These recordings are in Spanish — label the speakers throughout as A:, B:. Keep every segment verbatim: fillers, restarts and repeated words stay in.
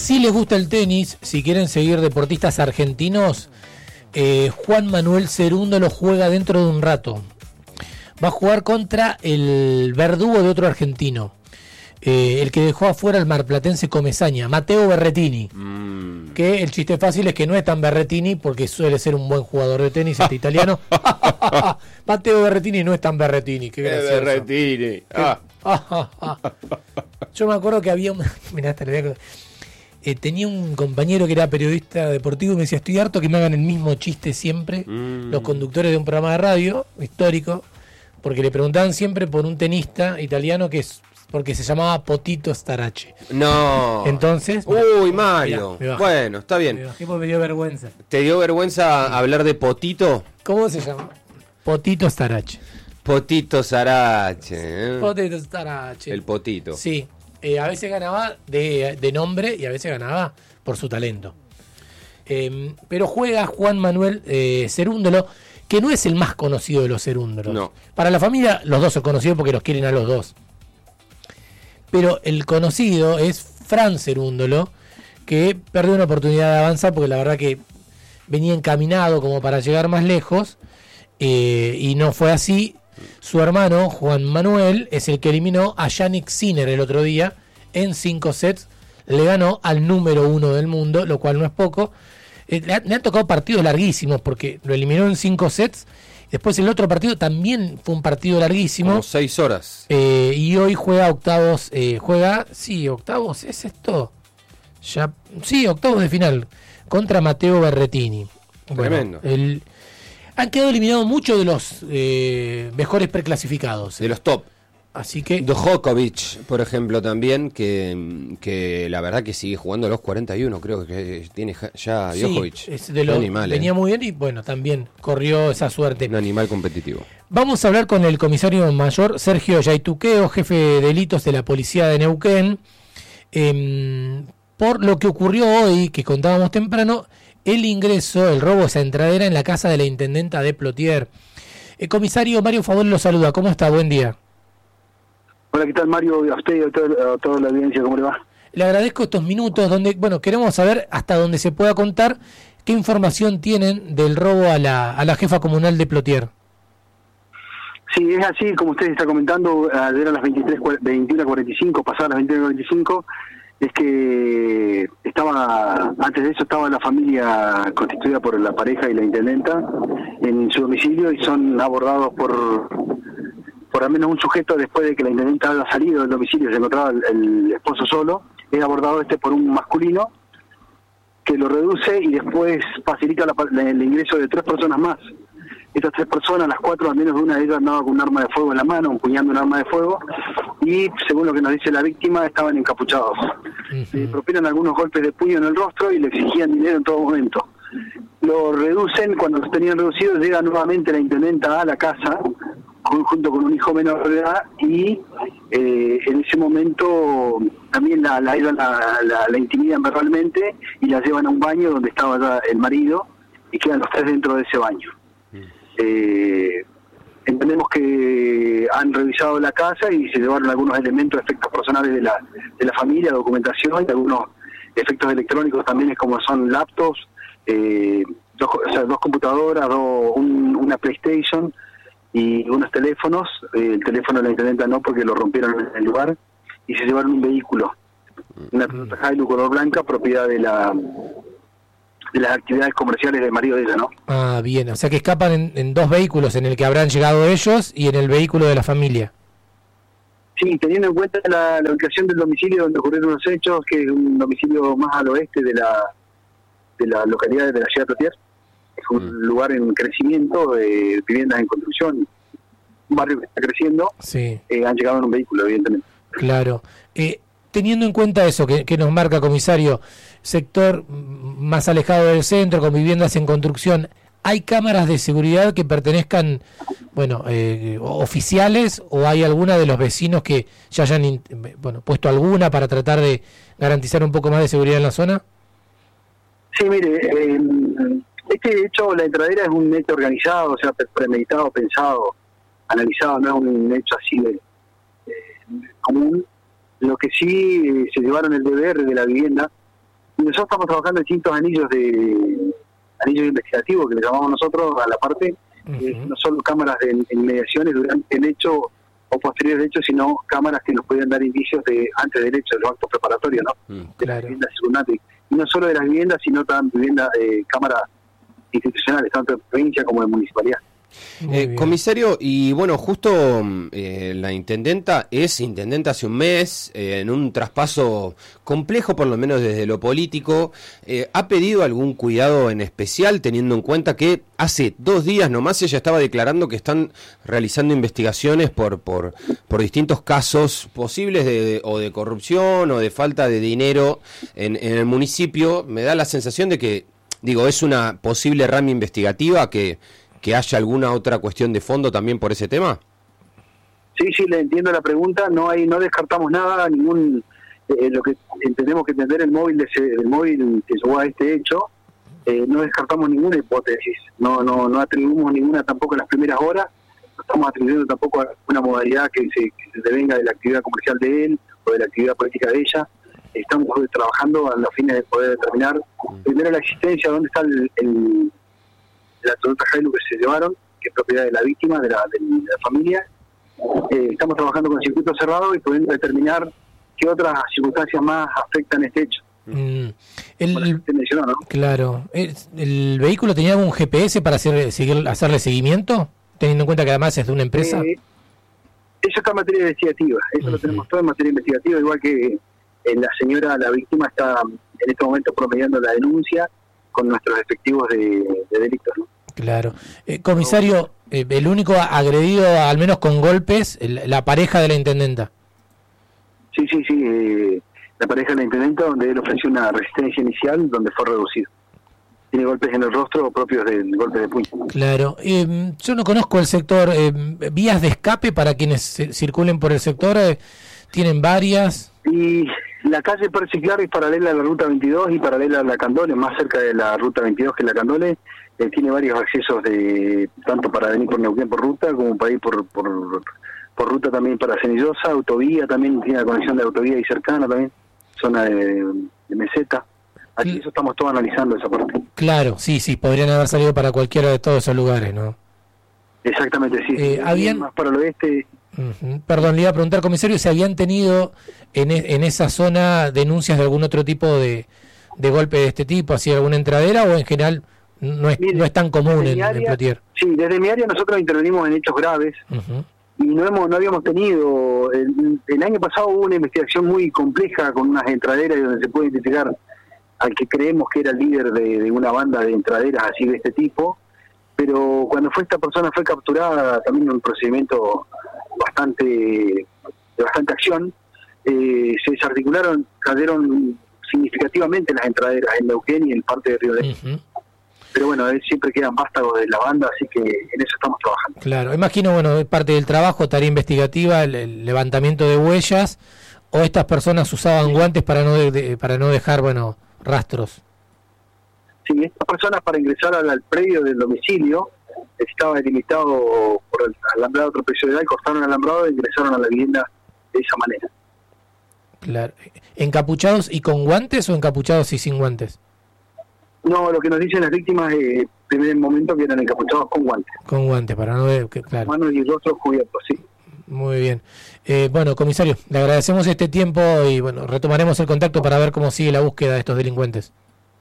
A: Si les gusta el tenis, si quieren seguir deportistas argentinos, eh, Juan Manuel Cerúndolo juega dentro de un rato. Va a jugar contra el verdugo de otro argentino, eh, el que dejó afuera al marplatense Comesaña, Matteo Berrettini. Mm. Que el chiste fácil es que no es tan Berrettini porque suele ser un buen jugador de tenis este italiano. Matteo Berrettini no es tan Berrettini. Qué gracioso.
B: Berrettini. Ah.
A: Ah, ah, ah. Yo me acuerdo que había un... Mirá, hasta le voy a... Eh, tenía un compañero que era periodista deportivo y me decía, estoy harto que me hagan el mismo chiste siempre mm. los conductores de un programa de radio histórico, porque le preguntaban siempre por un tenista italiano que es porque se llamaba Potito Starace.
B: No.
A: Entonces...
B: Uy, Mario. Mirá, bueno, está bien.
A: Me, me dio vergüenza.
B: ¿Te dio vergüenza sí. hablar de Potito?
A: ¿Cómo se llama? Potito Starace.
B: Potito Starace. ¿eh?
A: Potito Starace.
B: El Potito.
A: Sí. Eh, a veces ganaba de, de nombre y a veces ganaba por su talento. Eh, pero juega Juan Manuel eh, Cerúndolo, que no es el más conocido de los Cerúndolos. No. Para la familia, los dos son conocidos porque los quieren a los dos. Pero el conocido es Fran Cerúndolo, que perdió una oportunidad de avanzar porque la verdad que venía encaminado como para llegar más lejos eh, y no fue así. Su hermano, Juan Manuel, es el que eliminó a Yannick Sinner el otro día en cinco sets. Le ganó al número uno del mundo, lo cual no es poco. Eh, le, ha, le han tocado partidos larguísimos porque lo eliminó en cinco sets. Después el otro partido también fue un partido larguísimo.
B: Como seis horas.
A: Eh, y hoy juega octavos. Eh, juega, sí, octavos, ¿es esto? Ya, sí, octavos de final contra Matteo Berrettini.
B: Tremendo.
A: Bueno, el... Han quedado eliminados muchos de los eh, mejores preclasificados.
B: De los top.
A: Así que...
B: Djokovic, por ejemplo, también, que, que la verdad que sigue jugando a los cuarenta y uno, creo que tiene ya Djokovic.
A: Sí, es de lo, animal, venía eh. muy bien y bueno, también corrió esa suerte.
B: Un animal competitivo.
A: Vamos a hablar con el comisario mayor Sergio Yaituqueo, jefe de delitos de la policía de Neuquén, eh, por lo que ocurrió hoy, que contábamos temprano, el ingreso, el robo de esa entradera en la casa de la intendenta de Plotier. El comisario Mario Favol lo saluda. ¿Cómo está? Buen día.
C: Hola, ¿qué tal, Mario? A usted y a toda, a toda la audiencia, ¿cómo le va?
A: Le agradezco estos minutos donde, bueno, queremos saber hasta donde se pueda contar qué información tienen del robo a la, a la jefa comunal de Plotier.
C: Sí, es así, como usted está comentando, ayer a las veintitrés, veintiuno cuarenta y cinco, pasadas las veintiuno cuarenta y cinco, es que estaba, antes de eso estaba la familia constituida por la pareja y la intendenta en su domicilio y son abordados por por al menos un sujeto después de que la intendenta haya salido del domicilio, se encontraba el, el esposo solo, es abordado este por un masculino que lo reduce y después facilita la, la, el ingreso de tres personas más. Estas tres personas, las cuatro, al menos una de ellas andaba con un arma de fuego en la mano, empuñando un arma de fuego, y según lo que nos dice la víctima, estaban encapuchados. Uh-huh. Le propinan algunos golpes de puño en el rostro y le exigían dinero en todo momento. Lo reducen, cuando los tenían reducidos, llega nuevamente la intendenta a la casa, con, junto con un hijo menor de edad, y eh, en ese momento también la, la, la, la, la intimidan verbalmente y la llevan a un baño donde estaba ya el marido, y quedan los tres dentro de ese baño. Eh, entendemos que han revisado la casa y se llevaron algunos elementos, efectos personales de la de la familia, documentación y algunos efectos electrónicos también, como son laptops, eh, dos, o sea, dos computadoras, dos, un, una PlayStation y unos teléfonos. Eh, el teléfono de la intendenta no, porque lo rompieron en el lugar, y se llevaron un vehículo, una Toyota Hilux color blanca, propiedad de la de las actividades comerciales del marido de ella, ¿no?
A: Ah, bien, o sea que escapan en, en dos vehículos, en el que habrán llegado ellos y en el vehículo de la familia.
C: Sí, teniendo en cuenta la, la ubicación del domicilio donde ocurrieron los hechos, que es un domicilio más al oeste de la de la localidad de la ciudad de Plotier, es un mm. lugar en crecimiento, de viviendas en construcción, un barrio que está creciendo,
A: sí.
C: eh, han llegado en un vehículo, evidentemente.
A: Claro. Eh, teniendo en cuenta eso que, que nos marca, comisario, sector más alejado del centro, con viviendas en construcción, ¿hay cámaras de seguridad que pertenezcan, bueno, eh, oficiales, o hay alguna de los vecinos que ya hayan bueno, puesto alguna para tratar de garantizar un poco más de seguridad en la zona?
C: Sí, mire, eh, este hecho, la entradera es un hecho organizado, o sea, premeditado, pensado, analizado, no es un hecho así de eh, común. Lo que sí, eh, se llevaron el deber de la vivienda, Y nosotros estamos trabajando en distintos anillos de anillos investigativos que le llamamos nosotros a la parte, uh-huh. eh, no solo cámaras de inmediaciones durante el hecho o posterior al hecho, sino cámaras que nos pueden dar indicios de antes del hecho, de los actos preparatorios, ¿no? Uh-huh. De las viviendas circundantes. Y no solo de las viviendas, sino también viviendas de eh, cámaras institucionales, tanto de provincia como de municipalidad.
B: Eh, comisario, y bueno, justo eh, la intendenta es intendenta hace un mes, eh, en un traspaso complejo, por lo menos desde lo político. Eh, ¿Ha pedido algún cuidado en especial, teniendo en cuenta que hace dos días nomás ella estaba declarando que están realizando investigaciones por por, por distintos casos posibles de, de, o de corrupción o de falta de dinero en, en el municipio? Me da la sensación de que, digo, es una posible rama investigativa que... ¿Que haya alguna otra cuestión de fondo también por ese tema?
C: Sí, sí, le entiendo la pregunta. No hay, no descartamos nada, ningún eh, lo que entendemos que entender el móvil, de ese, el móvil que llevó a este hecho, eh, no descartamos ninguna hipótesis. No, no, no atribuimos ninguna tampoco en las primeras horas. No estamos atribuyendo tampoco a una modalidad que se, que se devenga de la actividad comercial de él o de la actividad política de ella. Estamos trabajando a los fines de poder determinar primero la existencia, dónde está el, el la Toyota Hilux que se llevaron, que es propiedad de la víctima, de la, de la familia. Eh, estamos trabajando con circuito cerrado y pudiendo determinar qué otras circunstancias más afectan este hecho. Mm.
A: El, el, mencionó, ¿no? Claro. ¿El, ¿El vehículo tenía algún G P S para hacer, seguir, hacerle seguimiento? Teniendo en cuenta que además es de una empresa. Eh,
C: eso está en materia investigativa. Eso uh-huh. lo tenemos todo en materia investigativa, igual que eh, la señora, la víctima, está en este momento promediando la denuncia con nuestros efectivos de, de delitos, ¿no?
A: Claro. Eh, comisario, eh, el único agredido, al menos con golpes, el, la pareja de la intendenta.
C: Sí, sí, sí. Eh, la pareja de la intendenta, donde él ofreció una resistencia inicial, donde fue reducido. Tiene golpes en el rostro propios del golpe de puño.
A: Claro. Eh, yo no conozco el sector. Eh, ¿Vías de escape para quienes circulen por el sector? Eh, ¿Tienen varias?
C: Y... La calle Percy Clark es paralela a la ruta veintidós y paralela a la Candole, más cerca de la ruta veintidós que la Candole. Eh, tiene varios accesos, de tanto para venir por Neuquén por ruta, como para ir por por, por ruta también para Cenillosa, autovía también, tiene la conexión de autovía y cercana también, zona de, de meseta. Aquí sí. Eso estamos todos analizando esa parte.
A: Claro, sí, sí, podrían haber salido para cualquiera de todos esos lugares, ¿no?
C: Exactamente, sí.
A: Eh, ¿habían...
C: Más para el oeste...
A: Uh-huh. Perdón, le iba a preguntar, comisario, si habían tenido en, e- en esa zona denuncias de algún otro tipo de, de golpe de este tipo, así alguna entradera, o en general no es, Mire, no es tan común en, área, en Plotier.
C: Sí, desde mi área nosotros intervenimos en hechos graves uh-huh. y no hemos no habíamos tenido, el, el año pasado hubo una investigación muy compleja con unas entraderas donde se puede identificar al que creemos que era el líder de, de una banda de entraderas así de este tipo, pero cuando fue esta persona fue capturada también en un procedimiento bastante de bastante acción, eh, se desarticularon, cayeron significativamente las entraderas en Neuquén y en parte de Río de Janeiro. Uh-huh. Pero bueno, siempre quedan vástagos de la banda, así que en eso estamos trabajando.
A: Claro, imagino, bueno, parte del trabajo, tarea investigativa, el, el levantamiento de huellas, o estas personas usaban guantes para no de, de, para no dejar, bueno, rastros.
C: Sí, estas personas para ingresar al, al predio del domicilio estaba delimitado por el alambrado trapezoidal, cortaron el alambrado e ingresaron a la vivienda de esa manera.
A: Claro. ¿Encapuchados y con guantes o encapuchados y sin guantes?
C: No, lo que nos dicen las víctimas eh, en primer momento que eran encapuchados con guantes.
A: Con guantes, para no ver, que, claro.
C: Manos y rostros cubiertos, sí.
A: Muy bien. Eh, bueno, comisario, le agradecemos este tiempo y bueno, retomaremos el contacto para ver cómo sigue la búsqueda de estos delincuentes.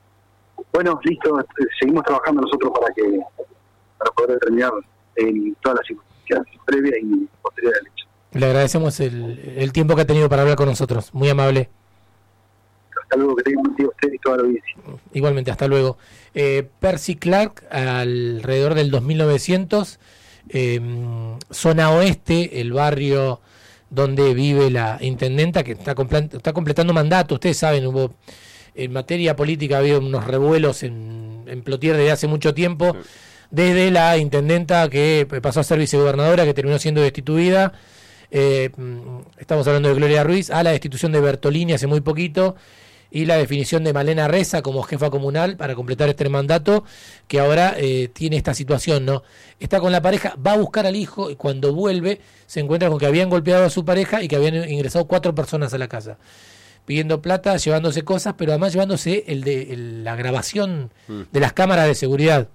C: Bueno, listo, seguimos trabajando nosotros para que para poder determinar en todas las circunstancias previas y posteriores al hecho.
A: Le agradecemos el, el tiempo que ha tenido para hablar con nosotros, muy amable.
C: Hasta luego, que tenga un día usted y toda la audiencia.
A: Igualmente, hasta luego. Eh, Percy Clark, alrededor del dos mil novecientos, eh, zona oeste, el barrio donde vive la intendenta, que está, compl- está completando mandato. Ustedes saben, hubo en materia política ha habido unos revuelos en, en Plotier desde hace mucho tiempo, sí. Desde la intendenta que pasó a ser vicegobernadora, que terminó siendo destituida, eh, estamos hablando de Gloria Ruiz, a la destitución de Bertolini hace muy poquito, y la definición de Malena Reza como jefa comunal para completar este mandato, que ahora eh, tiene esta situación, ¿no? Está con la pareja, va a buscar al hijo, y cuando vuelve se encuentra con que habían golpeado a su pareja y que habían ingresado cuatro personas a la casa. pidiendo plata, llevándose cosas, pero además llevándose el de el, la grabación mm. de las cámaras de seguridad.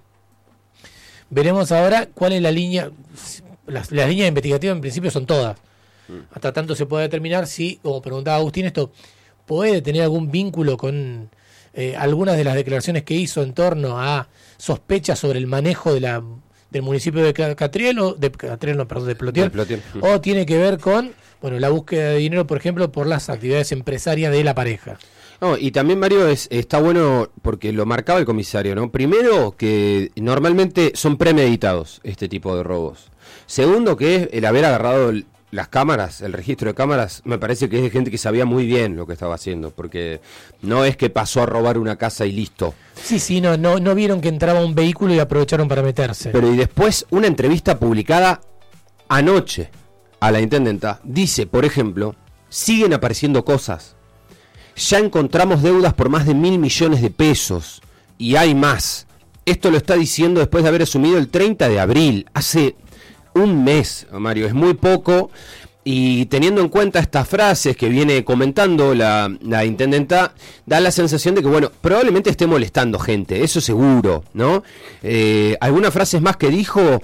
A: Veremos ahora cuál es la línea. Las, las líneas investigativas en principio son todas. Mm. Hasta tanto se puede determinar si, como preguntaba Agustín, esto puede tener algún vínculo con eh, algunas de las declaraciones que hizo en torno a sospechas sobre el manejo de la del municipio de Catriel o de Catriel, no, perdón, de Plotier, de Plotier. O tiene que ver con, bueno, la búsqueda de dinero, por ejemplo, por las actividades empresarias de la pareja.
B: No, y también, Mario, es, está bueno porque lo marcaba el comisario, ¿no? Primero, que normalmente son premeditados este tipo de robos. Segundo, que es el haber agarrado el, las cámaras, el registro de cámaras, me parece que es de gente que sabía muy bien lo que estaba haciendo, porque no es que pasó a robar una casa y listo.
A: Sí, sí, no, no, no vieron que entraba un vehículo y aprovecharon para meterse.
B: Pero y después una entrevista publicada anoche a la intendenta dice, por ejemplo, siguen apareciendo cosas. Ya encontramos deudas por más de mil millones de pesos y hay más. Esto lo está diciendo después de haber asumido el treinta de abril, hace un mes, Mario, es muy poco. Y teniendo en cuenta estas frases que viene comentando la, la intendenta, da la sensación de que, bueno, probablemente esté molestando gente, eso seguro, ¿no? Eh, algunas frases más que dijo,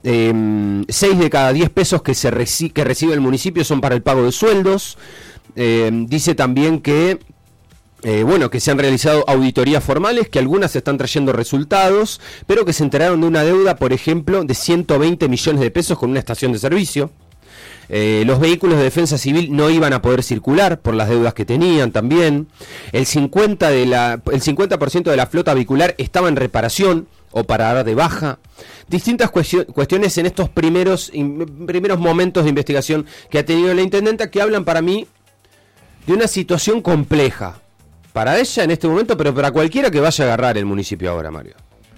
B: eh, seis de cada diez pesos que, se reci- que recibe el municipio son para el pago de sueldos. Eh, dice también que, eh, bueno, que se han realizado auditorías formales, que algunas están trayendo resultados, pero que se enteraron de una deuda, por ejemplo, de ciento veinte millones de pesos con una estación de servicio. Eh, los vehículos de defensa civil no iban a poder circular por las deudas que tenían también. El cincuenta por ciento de la, el cincuenta por ciento de la flota vehicular estaba en reparación o para dar de baja. Distintas cuestio- cuestiones en estos primeros, in, primeros momentos de investigación que ha tenido la intendenta, que hablan para mí de una situación compleja. Para ella en este momento, pero para cualquiera que vaya a agarrar el municipio ahora, Mario.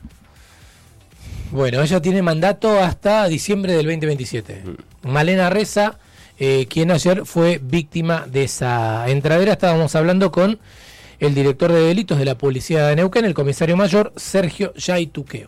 A: Bueno, ella tiene mandato hasta diciembre del veinte veintisiete. Mm. Malena Reza, eh, quien ayer fue víctima de esa entradera. Estábamos hablando con el director de delitos de la Policía de Neuquén, el comisario mayor, Sergio Yaituqueo.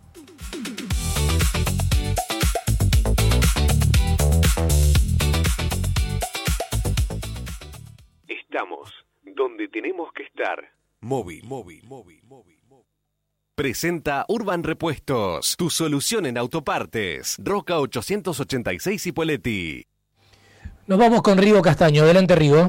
D: Estamos donde tenemos que estar. Móvil, móvil, móvil, móvil. Presenta Urban Repuestos, tu solución en autopartes. Roca ochocientos ochenta y seis Ipoleti.
A: Nos vamos con Rigo Castaño. Adelante, Rigo.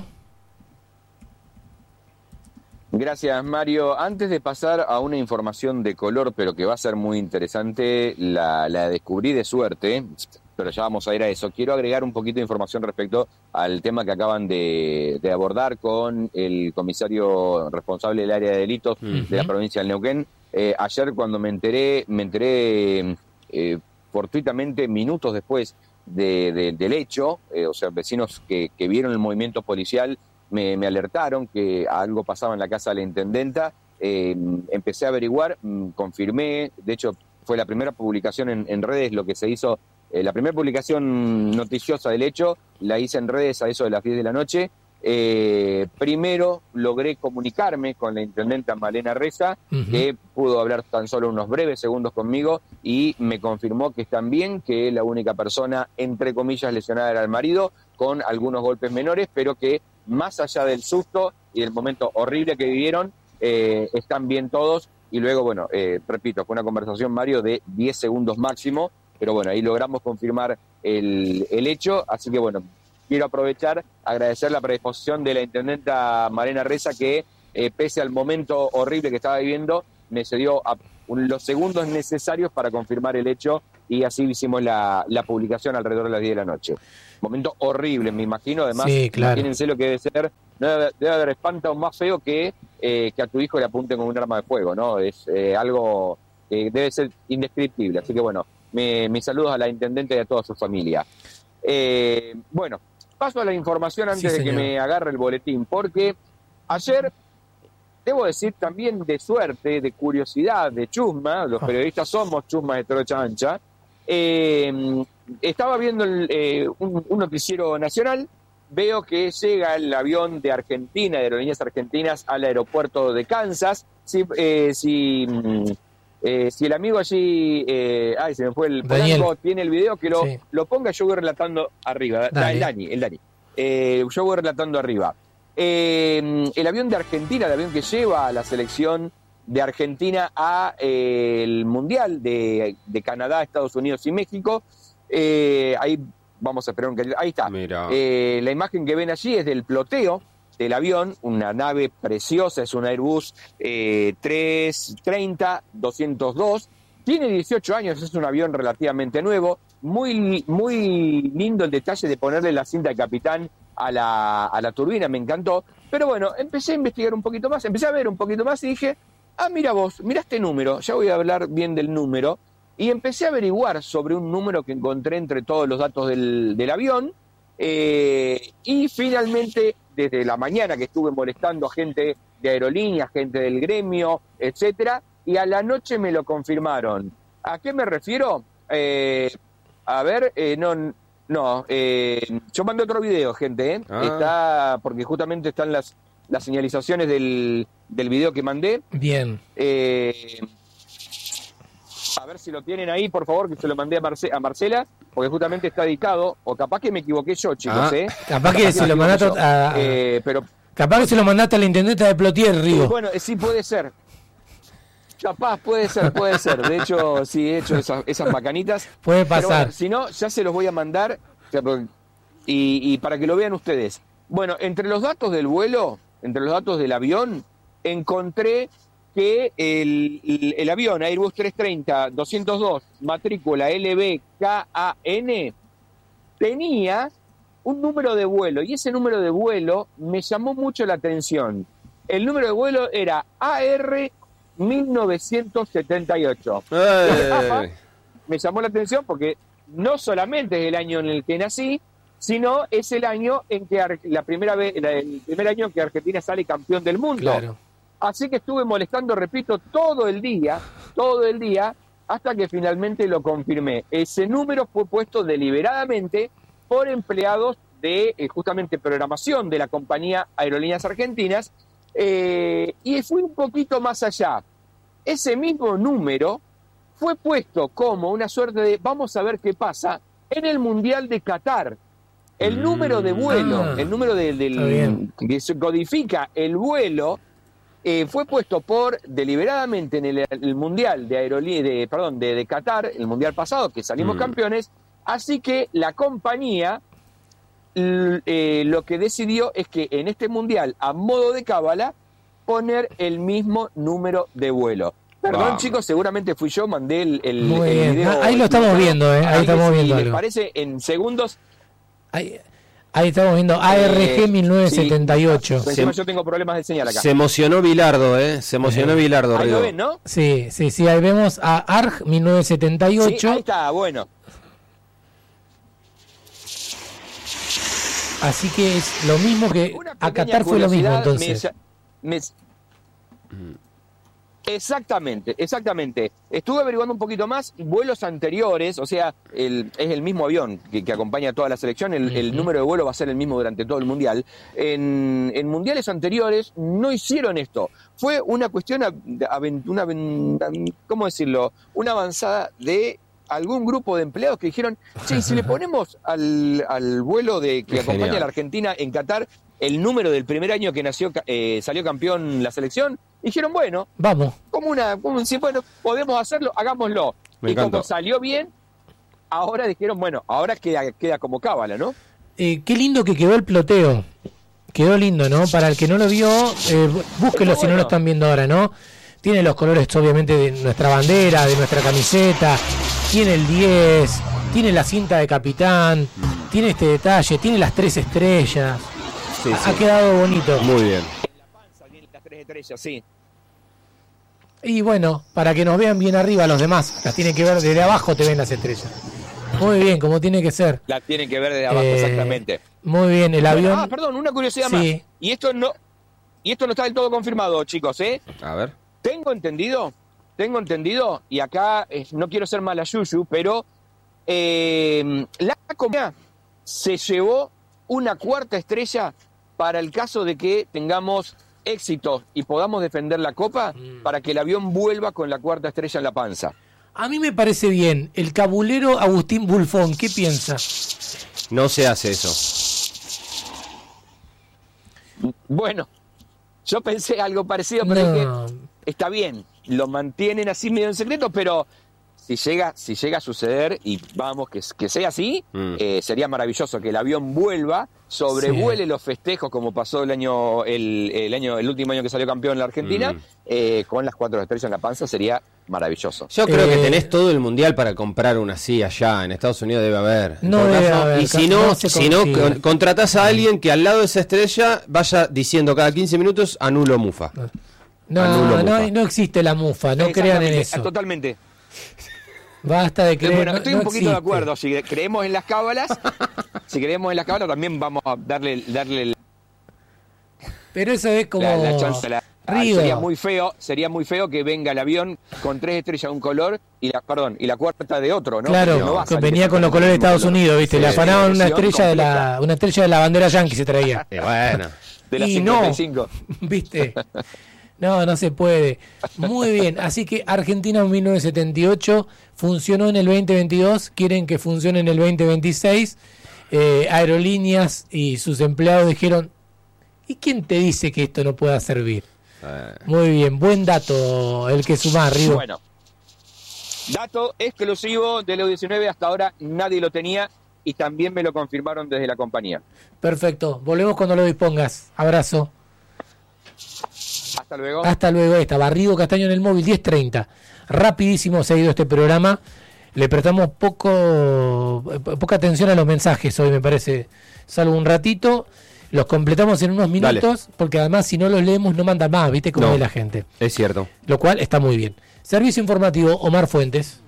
E: Gracias, Mario. Antes de pasar a una información de color, pero que va a ser muy interesante, la, la descubrí de suerte, pero ya vamos a ir a eso. Quiero agregar un poquito de información respecto al tema que acaban de, de abordar con el comisario responsable del área de delitos uh-huh. de la provincia del Neuquén. Eh, ayer cuando me enteré, me enteré eh, fortuitamente minutos después de, de, del hecho, eh, o sea, vecinos que, que vieron el movimiento policial me, me alertaron que algo pasaba en la casa de la intendenta. Eh, empecé a averiguar, mmm, confirmé, de hecho fue la primera publicación en, en redes, lo que se hizo, eh, la primera publicación noticiosa del hecho, la hice en redes a eso de las diez de la noche. Eh, primero logré comunicarme con la intendenta Malena Reza, uh-huh. que pudo hablar tan solo unos breves segundos conmigo y me confirmó que están bien, que la única persona, entre comillas, lesionada era el marido, con algunos golpes menores, pero que más allá del susto y del momento horrible que vivieron, eh, están bien todos. Y luego, bueno, eh, repito, fue una conversación, Mario, de diez segundos máximo, pero bueno, ahí logramos confirmar el, el hecho, así que bueno, quiero aprovechar, agradecer la predisposición de la intendenta Malena Reza, que eh, pese al momento horrible que estaba viviendo, me cedió a un, los segundos necesarios para confirmar el hecho, y así hicimos la, la publicación alrededor de las diez de la noche. Momento horrible, me imagino, además,
A: sí, claro.
E: Imagínense lo que debe ser, no debe, debe haber espanto más feo que, eh, que a tu hijo le apunten con un arma de fuego, ¿no? Es eh, algo que debe ser indescriptible, así que bueno, me, mis saludos a la intendente y a toda su familia. Eh, bueno, paso a la información antes sí, de que me agarre el boletín, porque ayer, debo decir también de suerte, de curiosidad, de chusma, los periodistas somos chusmas de trocha ancha, eh, estaba viendo el, eh, un, un noticiero nacional, veo que llega el avión de Argentina, de Aerolíneas Argentinas, al aeropuerto de Kansas. Si, eh, si, eh, si el amigo allí, eh, ay, se me fue el polanco, tiene el video, que lo, sí. lo ponga, yo voy relatando arriba. Da, el Dani, el Dani. Eh, yo voy relatando arriba. Eh, el avión de Argentina, el avión que lleva a la selección de Argentina a eh, el Mundial de, de Canadá, Estados Unidos y México. Eh, ahí vamos a esperar un... Ahí está. Eh, la imagen que ven allí es del ploteo del avión, una nave preciosa, es un Airbus eh, trescientos treinta doscientos dos. Tiene dieciocho años, es un avión relativamente nuevo. Muy, muy lindo el detalle de ponerle la cinta de capitán a la, a la turbina, me encantó. Pero bueno, empecé a investigar un poquito más, empecé a ver un poquito más y dije... Ah, mira vos, mira este número, ya voy a hablar bien del número, y empecé a averiguar sobre un número que encontré entre todos los datos del, del avión, eh, y finalmente, desde la mañana que estuve molestando a gente de aerolíneas, gente del gremio, etcétera, y a la noche me lo confirmaron. ¿A qué me refiero? Eh, a ver, eh, no... No, eh, yo mandé otro video, gente, ¿eh? Ah. Está, porque justamente están las... las señalizaciones del, del video que mandé.
A: Bien.
E: Eh, a ver si lo tienen ahí, por favor, que se lo mandé a, Marce, a Marcela, porque justamente está dedicado, o capaz que me equivoqué yo, chicos,
A: ah,
E: ¿eh?
A: Capaz que, que se lo mandaste a, a,
E: eh, pero,
A: capaz que se lo mandaste a la intendenta de Plotier, Río.
E: Sí, bueno, sí puede ser. Capaz, puede ser, puede ser. De hecho, sí he hecho esas, esas macanitas.
A: Puede pasar.
E: Bueno, si no, ya se los voy a mandar, y, y para que lo vean ustedes. Bueno, entre los datos del vuelo... entre los datos del avión, encontré que el, el, el avión Airbus trescientos treinta doscientos dos, matrícula L B K A N, tenía un número de vuelo, y ese número de vuelo me llamó mucho la atención. El número de vuelo era A R mil novecientos setenta y ocho.
B: ¡Eh!
E: Me llamó la atención porque no solamente es el año en el que nací, sino es el año en que la primera vez, el primer año en que Argentina sale campeón del mundo.
A: Claro.
E: Así que estuve molestando, repito, todo el día, todo el día, hasta que finalmente lo confirmé. Ese número fue puesto deliberadamente por empleados de eh, justamente programación de la compañía Aerolíneas Argentinas, eh, y fui un poquito más allá. Ese mismo número fue puesto como una suerte de vamos a ver qué pasa en el Mundial de Qatar. El número de vuelo, ah, el número de, del, que se codifica el vuelo, eh, fue puesto por deliberadamente en el, el Mundial de Aerolí- de, perdón, de, de Qatar, el Mundial pasado, que salimos mm. campeones, así que la compañía l- eh, lo que decidió es que en este Mundial, a modo de cábala, poner el mismo número de vuelo. Perdón, wow. chicos, seguramente fui yo, mandé el, el,
A: Muy
E: el
A: bien.
E: video.
A: Ah, ahí lo estamos viendo, ¿eh? Ahí estamos viendo
E: si
A: algo.
E: les parece, en segundos...
A: Ahí, ahí estamos viendo A R G mil novecientos setenta y ocho.
E: Sí. Encima yo tengo problemas de señal acá.
B: Se emocionó Bilardo, ¿eh? Se emocionó eh. Bilardo.
E: Ahí lo ven, ¿no?
A: Sí, sí, sí, ahí vemos a A R G mil novecientos setenta y ocho.
E: Sí, ahí está, bueno.
A: Así que es lo mismo que a Qatar fue lo mismo, entonces.
E: Me, me, Exactamente, exactamente. Estuve averiguando un poquito más, vuelos anteriores, o sea, el, es el mismo avión que, que acompaña a toda la selección, el, uh-huh. el número de vuelo va a ser el mismo durante todo el Mundial. En, en mundiales anteriores no hicieron esto. Fue una cuestión, una, ¿cómo decirlo? Una avanzada de algún grupo de empleados que dijeron, che, si le ponemos al, al vuelo de que acompaña Genial. a la Argentina en Qatar el número del primer año que nació eh, salió campeón la selección, dijeron, bueno,
A: vamos.
E: Como una, como si, bueno, podemos hacerlo, hagámoslo. Me y encantó. Como salió bien, ahora dijeron, bueno, ahora queda, queda como cábala, ¿no?
A: Eh, qué lindo que quedó el ploteo. Quedó lindo, ¿no? Para el que no lo vio, eh, búsquelo si bueno. no lo están viendo ahora, ¿no? Tiene los colores, obviamente, de nuestra bandera, de nuestra camiseta. Tiene el diez, tiene la cinta de capitán, tiene este detalle, tiene las tres estrellas. Sí, ha, sí. ha quedado bonito.
B: Muy bien.
E: En la panza tiene las tres estrellas, sí.
A: Y bueno, para que nos vean bien arriba los demás, las tienen que ver desde abajo, te ven las estrellas. Muy bien, como tiene que ser.
E: Las tienen que ver desde abajo, eh, exactamente.
A: Muy bien, el avión...
E: Ah, perdón, una curiosidad sí. más. Y esto no y esto no está del todo confirmado, chicos, ¿eh?
B: A ver.
E: Tengo entendido, tengo entendido, y acá eh, no quiero ser mala yuyu, pero eh, la compañía se llevó una cuarta estrella para el caso de que tengamos éxito y podamos defender la Copa, mm. para que el avión vuelva con la cuarta estrella en la panza.
A: A mí me parece bien. El cabulero Agustín Bulfón, ¿qué piensa?
B: No se hace eso.
E: Bueno, yo pensé algo parecido, pero
A: no.
E: dije, está bien, lo mantienen así medio en secreto, pero si llega, si llega a suceder, y vamos, que, que sea así, mm. eh, sería maravilloso que el avión vuelva, sobrevuele sí. los festejos como pasó el año, el, el año, el último año que salió campeón en la Argentina, mm. eh, con las cuatro estrellas en la panza, sería maravilloso.
B: Yo creo
A: eh,
B: que tenés todo el mundial para comprar una así allá, en Estados Unidos debe haber.
A: No debe
B: caso,
A: haber,
B: y si no,
A: no
B: si no con, contratás a alguien que al lado de esa estrella vaya diciendo cada quince minutos anulo mufa.
A: No,
B: anulo
A: no,
B: mufa.
A: no existe la mufa, no crean en eso.
E: Totalmente.
A: Basta de creer.
E: Bueno, estoy
A: no,
E: un
A: no
E: poquito
A: existe.
E: de acuerdo. Si creemos en las cábalas, si creemos en las cábalas, también vamos a darle, darle
A: Pero eso es como
E: la, la chance. La,
A: Río.
E: Sería muy feo, sería muy feo que venga el avión con tres estrellas de un color y la, perdón, y la cuarta de otro, ¿no?
A: Claro,
E: no
A: que venía con los colores de Estados color. Unidos, ¿viste? Sí, le afanaban una estrella de la, una estrella de la bandera yankee se traía.
B: Y bueno.
E: De la
A: y
E: cincuenta y cinco.
A: No, ¿viste? No, no se puede. Muy bien, así que Argentina en mil novecientos setenta y ocho funcionó en el veinte veintidós, quieren que funcione en el veinte veintiséis. Eh, aerolíneas y sus empleados dijeron, ¿y quién te dice que esto no pueda servir? Eh. Muy bien, buen dato el que sumás, Rigo.
E: Bueno, dato exclusivo de la U diecinueve, hasta ahora nadie lo tenía y también me lo confirmaron desde la compañía.
A: Perfecto, volvemos cuando lo dispongas. Abrazo.
E: Hasta luego.
A: Hasta luego. Estaba Rigo Castaño en el móvil, diez treinta. Rapidísimo se ha ido este programa. Le prestamos poco poca atención a los mensajes hoy, me parece. Salvo un ratito. Los completamos en unos minutos. Dale. Porque además, si no los leemos, no mandan más. ¿Viste cómo no, ve la gente?
B: Es cierto.
A: Lo cual está muy bien. Servicio informativo, Omar Fuentes.